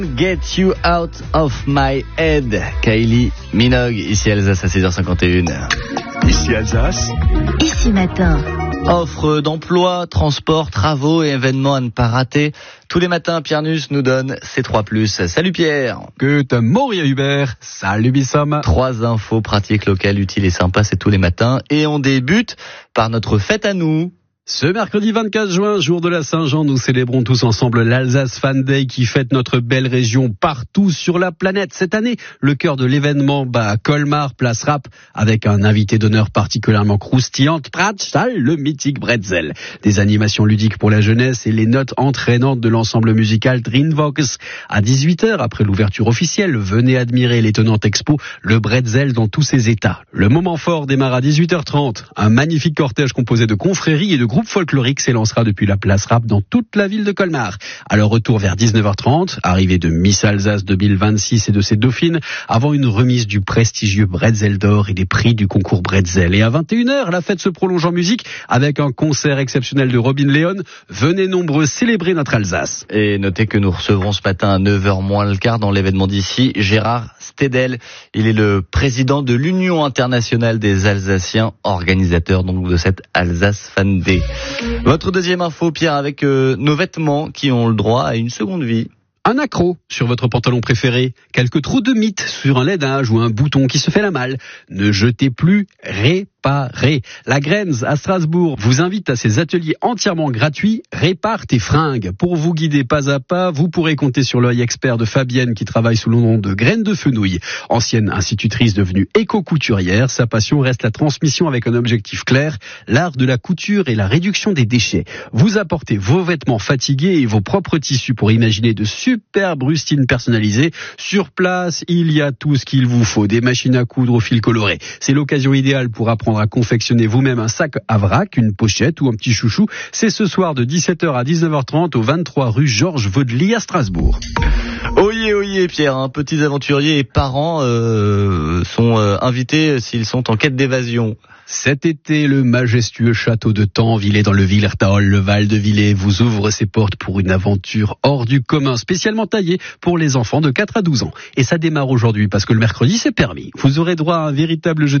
Get You Out of My Head, Kylie Minogue, ici Alsace à 6h51. Ici Alsace. Ici matin. Offre d'emploi, transport, travaux et événements à ne pas rater. Tous les matins, Pierre Nuss nous donne ses 3+. Salut Pierre. Guten Morgen Hubert. Salut Bissam. 3 infos pratiques locales utiles et sympas, c'est tous les matins. Et on débute par notre fête à nous. Ce mercredi 24 juin, jour de la Saint-Jean, nous célébrons tous ensemble l'Alsace Fan Day qui fête notre belle région partout sur la planète. Cette année, le cœur de l'événement bat à Colmar, place Rapp, avec un invité d'honneur particulièrement croustillant, Pratstal, le mythique Bretzel. Des animations ludiques pour la jeunesse et les notes entraînantes de l'ensemble musical Dreamvox. À 18h, après l'ouverture officielle, venez admirer l'étonnante expo, le Bretzel dans tous ses états. Le moment fort démarre à 18h30. Un magnifique cortège composé de confréries et de groupes folkloriques s'élancera depuis la place Rapp dans toute la ville de Colmar. À leur retour vers 19h30, arrivée de Miss Alsace 2026 et de ses dauphines, avant une remise du prestigieux Bretzel d'or et des prix du concours Bretzel. Et à 21h, la fête se prolonge en musique avec un concert exceptionnel de Robin Leon. Venez nombreux célébrer notre Alsace. Et notez que nous recevrons ce matin à 9h moins le quart dans l'événement d'ici, Gérard Stedel. Il est le président de l'Union internationale des Alsaciens, organisateur donc de cette Alsace Fan Day. Votre deuxième info, Pierre, avec nos vêtements qui ont le droit à une seconde vie. Un accroc sur votre pantalon préféré, quelques trous de mythe sur un laidage ou un bouton qui se fait la malle. Ne jetez plus, réparez. La Grenze à Strasbourg vous invite à ses ateliers entièrement gratuits. Répare tes fringues. Pour vous guider pas à pas, vous pourrez compter sur l'œil expert de Fabienne qui travaille sous le nom de Graines de Fenouil. Ancienne institutrice devenue éco-couturière, sa passion reste la transmission avec un objectif clair, l'art de la couture et la réduction des déchets. Vous apportez vos vêtements fatigués et vos propres tissus pour imaginer de superbes rustines personnalisées. Sur place, il y a tout ce qu'il vous faut. Des machines à coudre au fil coloré. C'est l'occasion idéale pour apprendre à confectionner vous-même un sac à vrac, une pochette ou un petit chouchou. C'est ce soir de 17h à 19h30 au 23 rue Georges Vaudely à Strasbourg. Oyez, Pierre, petits aventuriers et parents sont invités s'ils sont en quête d'évasion. Cet été, le majestueux château de Tanvillers dans le Villertal, le Val de Villers, vous ouvre ses portes pour une aventure hors du commun, spécialement taillée pour les enfants de 4 à 12 ans. Et ça démarre aujourd'hui parce que le mercredi, c'est permis. Vous aurez droit à un véritable jeu